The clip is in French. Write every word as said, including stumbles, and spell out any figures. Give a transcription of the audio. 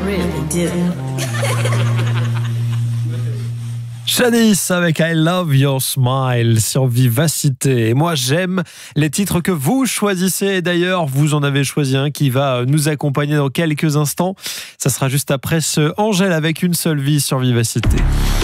really do. Shanice avec I Love Your Smile sur Vivacité. Et moi, j'aime les titres que vous choisissez. Et d'ailleurs, vous en avez choisi un qui va nous accompagner dans quelques instants. Ça sera juste après ce Angèle avec Une seule vie sur Vivacité.